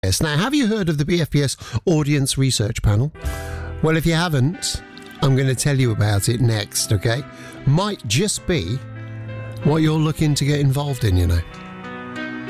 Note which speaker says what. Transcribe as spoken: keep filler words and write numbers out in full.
Speaker 1: Yes. Now, have you heard of the B F P S Audience Research Panel? Well, if you haven't, I'm going to tell you about it next, okay? Might just be what you're looking to get involved in, you know.